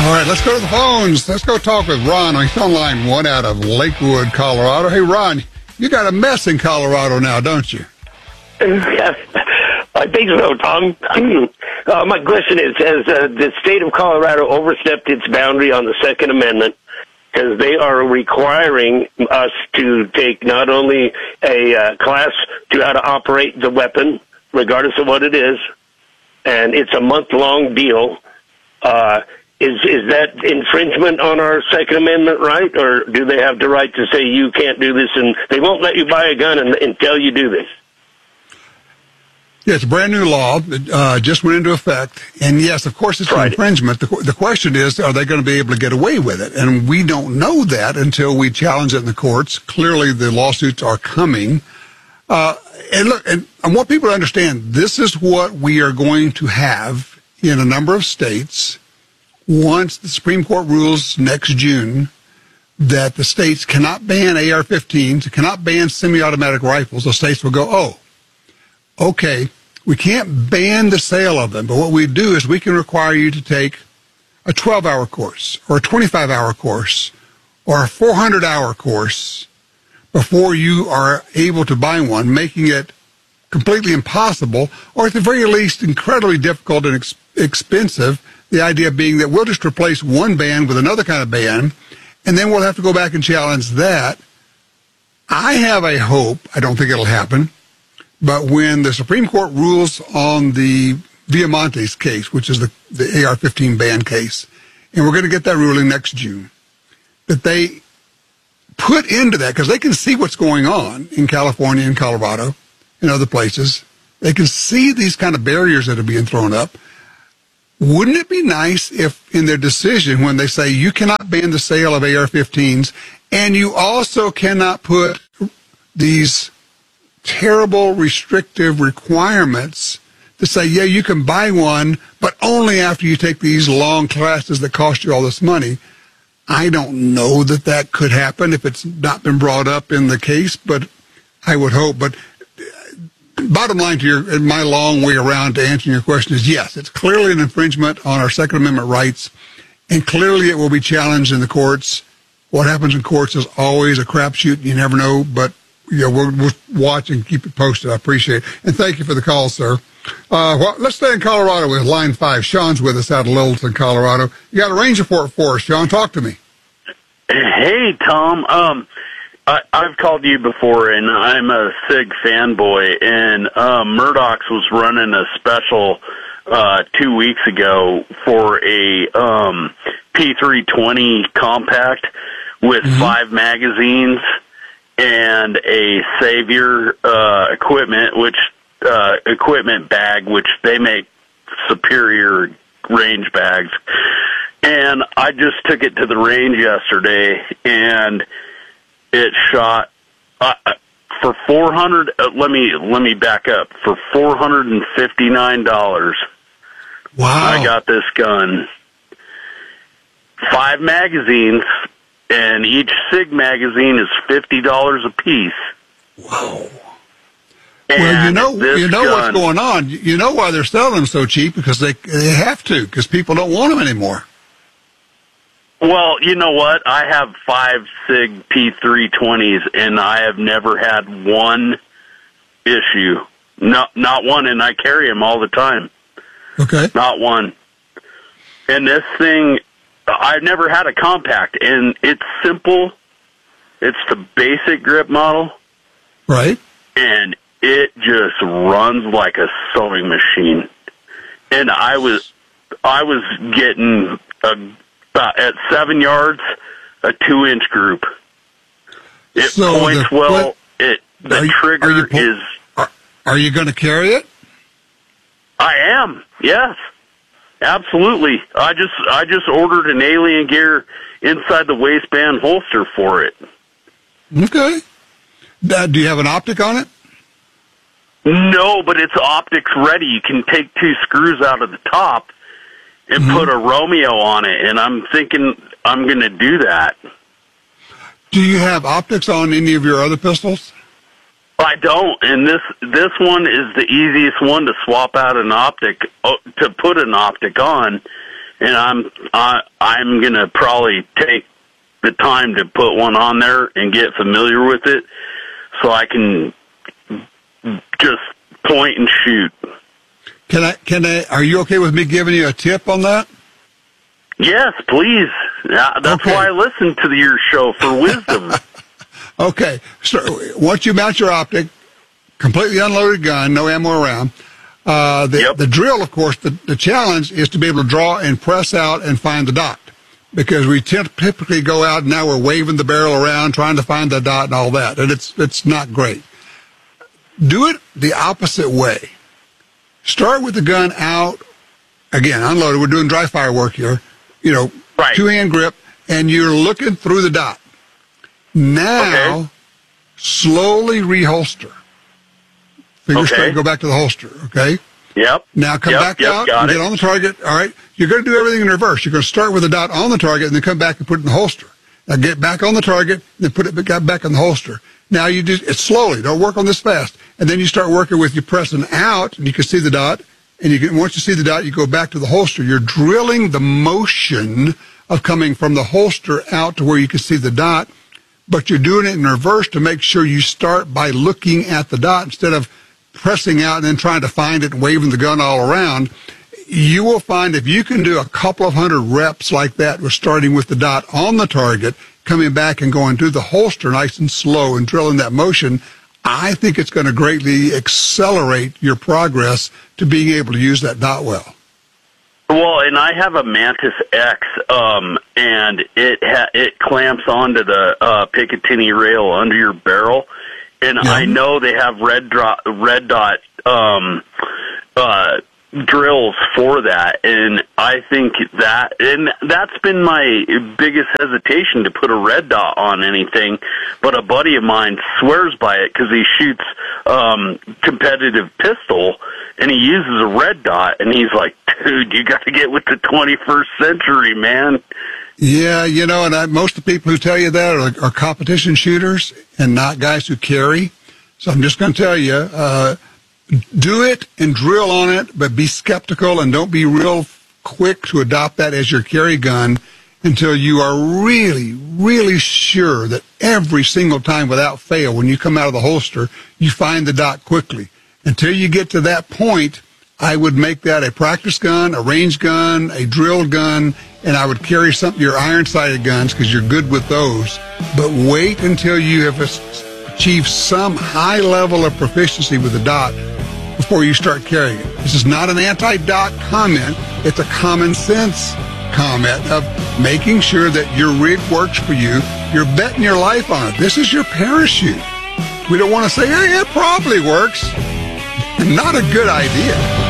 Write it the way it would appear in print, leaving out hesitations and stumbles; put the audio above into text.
All right, let's go to the phones. Let's go talk with Ron. He's on line 1 out of Lakewood, Colorado. Hey, Ron, you got a mess in Colorado now, don't you? Yes, I think so, Tom. My question is, has the state of Colorado overstepped its boundary on the Second Amendment? Because they are requiring us to take not only a class to how to operate the weapon, regardless of what it is, and it's a month-long deal. Is that infringement on our Second Amendment right, or do they have the right to say you can't do this, and they won't let you buy a gun until you do this? Yeah, it's a brand new law that just went into effect. And yes, of course, it's an infringement. The question is, are they going to be able to get away with it? And we don't know that until we challenge it in the courts. Clearly, the lawsuits are coming. And look, and I want people to understand, this is what we are going to have in a number of states once the Supreme Court rules next June that the states cannot ban AR-15s, cannot ban semi-automatic rifles. The states will go, oh, okay, we can't ban the sale of them, but what we do is we can require you to take a 12-hour course or a 25-hour course or a 400-hour course before you are able to buy one, making it completely impossible, or at the very least incredibly difficult and expensive, the idea being that we'll just replace one ban with another kind of ban, and then we'll have to go back and challenge that. I have a hope, I don't think it'll happen, but when the Supreme Court rules on the Villamontes case, which is the AR-15 ban case, and we're going to get that ruling next June, that they put into that, because they can see what's going on in California and Colorado and other places. They can see these kind of barriers that are being thrown up. Wouldn't it be nice if in their decision, when they say you cannot ban the sale of AR-15s, and you also cannot put these terrible restrictive requirements to say, yeah, you can buy one, but only after you take these long classes that cost you all this money. I don't know that that could happen if it's not been brought up in the case, but I would hope. But bottom line to my long way around to answering your question is, yes, it's clearly an infringement on our Second Amendment rights, and clearly it will be challenged in the courts. What happens in courts is always a crapshoot. You never know, but yeah, we'll watch and keep it posted. I appreciate it. And thank you for the call, sir. Well, let's stay in Colorado with line 5. Sean's with us out of Littleton, Colorado. You got a range report for us, Sean. Talk to me. Hey, Tom. I've called you before, and I'm a SIG fanboy, and Murdoch's was running a special 2 weeks ago for a P320 compact with 5 magazines and a Savior equipment bag, which they make superior range bags. And I just took it to the range yesterday, and it shot for $400. Let me back up. For $459. Wow! I got this gun. 5 magazines, and each SIG magazine is $50 a piece. Wow! And well, you know what's going on. You know why they're selling them so cheap, because they have to, because people don't want them anymore. Well, you know what? I have 5 SIG P320s, and I have never had one issue. Not one, and I carry them all the time. Okay. Not one. And this thing, I've never had a compact, and it's simple. It's the basic grip model. Right. And it just runs like a sewing machine. And I was getting at 7 yards, a 2-inch group. It points well. The trigger is. Are you going to carry it? I am. Yes, absolutely. I just ordered an Alien Gear inside the waistband holster for it. Okay. Do you have an optic on it? No, but it's optics ready. You can take 2 screws out of the top and put a Romeo on it, and I'm thinking I'm going to do that. Do you have optics on any of your other pistols? I don't, and this one is the easiest one to swap out an optic, to put an optic on, and I'm gonna probably take the time to put one on there and get familiar with it, so I can just point and shoot. Can I? Are you okay with me giving you a tip on that? Yes, please. That's okay. why I listen to your show, for wisdom. Okay. So once you mount your optic, completely unloaded gun, no ammo around. The drill, of course, the challenge is to be able to draw and press out and find the dot. Because we typically go out and now we're waving the barrel around trying to find the dot and all that. And it's not great. Do it the opposite way. Start with the gun out, again, unloaded. We're doing dry fire work here. Right. Two-hand grip, and you're looking through the dot. Now, slowly reholster. Finger straight, go back to the holster, okay? Yep. Now come back out and get on the target. All right. You're going to do everything in reverse. You're going to start with the dot on the target and then come back and put it in the holster. Now get back on the target and then put it back in the holster. Now you do it slowly. Don't work on this fast. And then you start working with you pressing out and you can see the dot. And once you see the dot, you go back to the holster. You're drilling the motion of coming from the holster out to where you can see the dot, but you're doing it in reverse to make sure you start by looking at the dot instead of pressing out and then trying to find it and waving the gun all around. You will find if you can do a couple of hundred reps like that, with starting with the dot on the target, coming back and going through the holster nice and slow and drilling that motion, I think it's going to greatly accelerate your progress to being able to use that dot well. Well, and I have a Mantis X, and it clamps onto the Picatinny rail under your barrel, and I know they have red dot drills for that, and I think that's been my biggest hesitation, to put a red dot on anything, but a buddy of mine swears by it because he shoots competitive pistol, and he uses a red dot, and he's like, dude, you got to get with the 21st century, man. Yeah, and most of the people who tell you that are competition shooters and not guys who carry. So I'm just going to tell you, do it and drill on it, but be skeptical and don't be real quick to adopt that as your carry gun until you are really, really sure that every single time without fail, when you come out of the holster, you find the dot quickly. Until you get to that point, I would make that a practice gun, a range gun, a drill gun, and I would carry your iron-sighted guns because you're good with those. But wait until you have achieved some high level of proficiency with the dot before you start carrying it. This is not an anti-dot comment. It's a common sense comment of making sure that your rig works for you. You're betting your life on it. This is your parachute. We don't want to say, hey, it probably works. Not a good idea.